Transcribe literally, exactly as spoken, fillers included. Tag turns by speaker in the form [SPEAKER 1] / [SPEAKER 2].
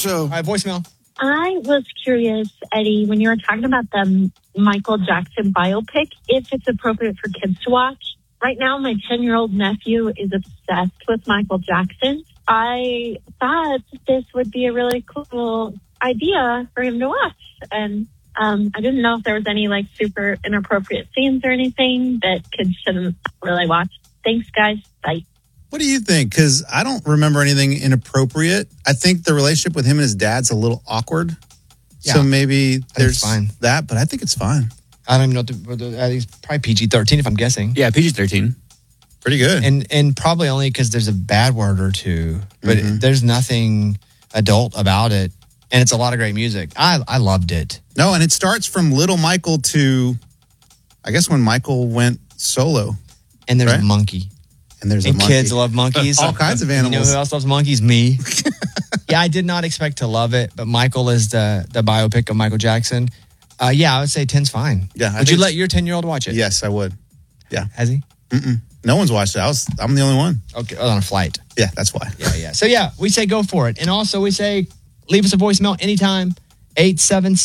[SPEAKER 1] show.
[SPEAKER 2] All right, voicemail.
[SPEAKER 3] I was curious, Eddie, when you were talking about the Michael Jackson biopic, if it's appropriate for kids to watch. Right now, my ten-year-old nephew is obsessed with Michael Jackson. I thought this would be a really cool idea for him to watch. And um, I didn't know if there was any like super inappropriate scenes or anything that kids shouldn't really watch. Thanks, guys. Bye.
[SPEAKER 4] What do you think? Because I don't remember anything inappropriate. I think the relationship with him and his dad's a little awkward.
[SPEAKER 2] Yeah.
[SPEAKER 4] So maybe there's
[SPEAKER 2] fine.
[SPEAKER 4] that, but I think it's fine.
[SPEAKER 2] I don't even know what the, uh, he's probably P G thirteen if I'm guessing.
[SPEAKER 1] Yeah, P G thirteen.
[SPEAKER 4] Pretty good.
[SPEAKER 2] And and probably only because there's a bad word or two, but
[SPEAKER 4] Mm-hmm.
[SPEAKER 2] there's nothing adult about it. And it's a lot of great music. I I loved it.
[SPEAKER 4] No, and it starts from little Michael to, I guess, when Michael went solo.
[SPEAKER 2] And there's
[SPEAKER 4] Right?
[SPEAKER 2] a monkey.
[SPEAKER 4] And there's
[SPEAKER 2] And
[SPEAKER 4] a monkey.
[SPEAKER 2] kids love monkeys.
[SPEAKER 4] All kinds of
[SPEAKER 2] You know
[SPEAKER 4] animals.
[SPEAKER 2] who else loves monkeys? Me. Yeah, I did not expect to love it, but Michael is the the biopic of Michael Jackson. Uh, yeah, I would say ten's fine.
[SPEAKER 4] Yeah, I
[SPEAKER 2] Would you
[SPEAKER 4] think
[SPEAKER 2] let your ten-year-old watch it?
[SPEAKER 4] Yes, I would. Yeah.
[SPEAKER 2] Has he?
[SPEAKER 4] Mm-mm. No one's watched it. I was, I'm the only one.
[SPEAKER 2] Okay, on a flight.
[SPEAKER 4] Yeah, that's why.
[SPEAKER 2] Yeah, yeah. So, yeah, we say go for it. And also we say leave us a voicemail anytime. eight seven